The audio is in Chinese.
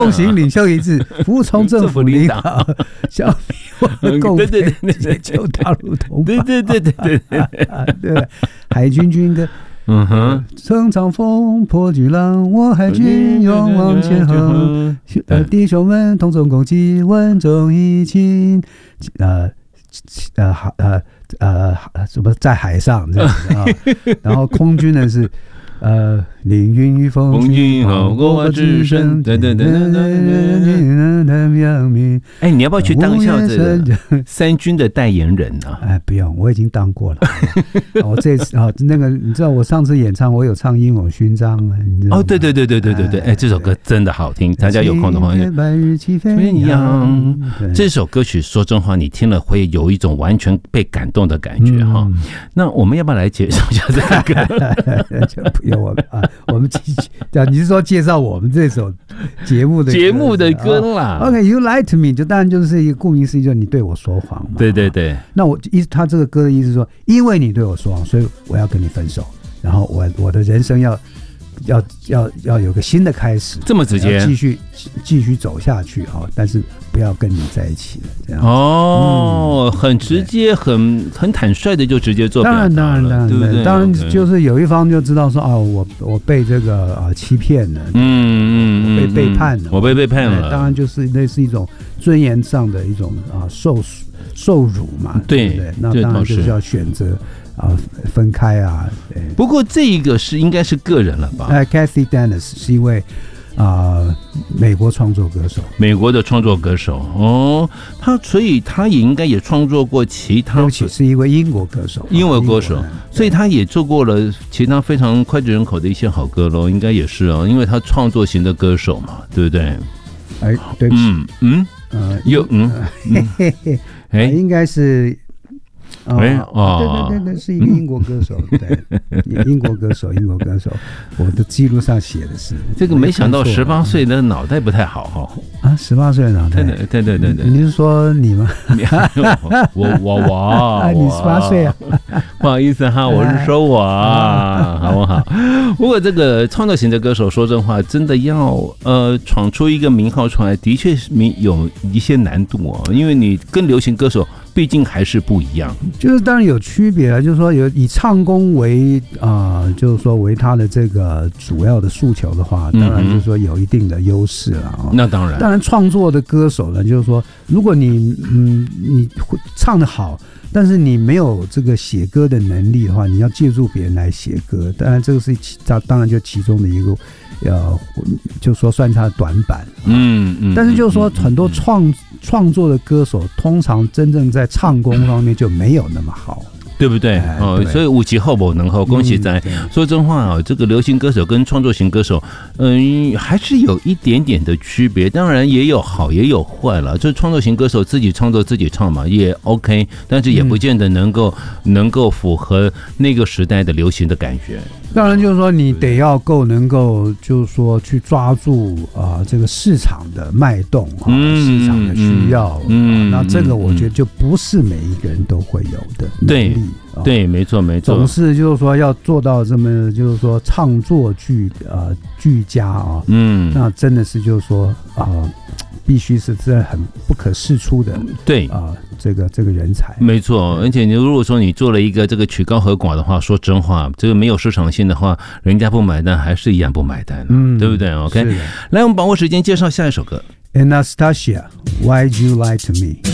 奉行领袖一致，服从政府领导，消弭我们共匪，解救大陆同胞。对，海军军歌。乘长风破巨浪，我海军勇往前横。弟兄们，同舟共济，稳重义轻。什么在海上这样子啊？然后空军呢是凌云与风军好过之身， 哎，你要不要去当一下这个三军的代言人呢？ 哎，不用，我已经当过了。我这次那个你知道，我上次演唱我有唱《英勇勋章》 哦，对，哎，这首歌真的好听，大家有空的话。 白日起飞扬，这首歌曲说真话，你听了会有一种完全被感动的感觉哈。那我们要不要来介绍一下这个歌？ 就不用我们继续。你是说介绍我们这首节目的歌啦 ？OK，You Lie to Me， 就当然就是一个顾名思义，就是你对我说谎嘛。 对。 那他这个歌的意思是说，因为你对我说谎，所以我要跟你分手，然后我的人生要有个新的开始， 这么直接， 继续走下去哈，但是不要跟你在一起了，这样。 很直接，很坦率的就直接做表达了。 当然， 对不对？ 当然就是有一方就知道说我被这个欺骗了，我被背叛了， 我被背叛了。 当然就是那是一种尊严上的一种受辱嘛，对不对？那当然就是要选择分开啊。 不过这个应该是个人了吧 ？Kathy Dennis 是一位美国创作歌手， 美国的创作歌手哦，所以他也应该也创作过其他， 对不起，是一位英国歌手， 所以他也做过了其他非常脍炙人口的一些好歌咯，应该也是哦，因为他创作型的歌手嘛，对不对？ 哎，对不起，应该是。对，是一个英国歌手，对，英国歌手，我的记录上写的是这个，没想到18岁的脑袋不太好哈。 18岁的脑袋， 对， 你是说你吗？ 我你18岁啊？ 不好意思哈，我是说我好不好？不过这个创作型的歌手，说真话，真的要闯出一个名号出来，的确有一些难度哦，因为你跟流行歌手毕竟还是不一样。 就是当然有区别了，就是说以唱功为就是说为他的这个主要的诉求的话，当然就是说有一定的优势了。 那当然创作的歌手呢，就是说如果你唱得好，但是你没有这个写歌的能力的话，你要借助别人来写歌，当然这个是当然就其中的一个就说算他的短板。但是就是说很多创作的歌手通常真正在唱功方面就没有那么好， 对不对？所以有其后不能后，恭喜在。说真话这个流行歌手跟创作型歌手，还是有一点点的区别。当然也有好也有坏了。就是创作型歌手自己创作自己唱嘛，也 OK， 但是也不见得能够符合那个时代的流行的感觉。 当然就是说你得要够能够就是说去抓住这个市场的脉动市场的需要，那这个我觉得就不是每一个人都会有的能力。 对，没错。 总是就是说要做到这么就是说唱作俱佳那真的是就是说必须是真很不可世出的， 对这个人才， 没错。而且你如果说你做了一个这个曲高和寡的话，说真话，这个没有市场性的话，人家不买单还是一样不买单，对不对 ？OK， 来，我们把握时间介绍下一首歌。 Anastasia，Why'd You Lie to Me？